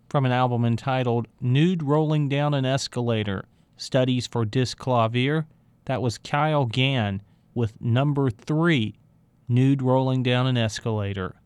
from an album entitled Nude Rolling Down an Escalator, Studies for Disclavier. That was Kyle Gann with number 3, Nude Rolling Down an Escalator.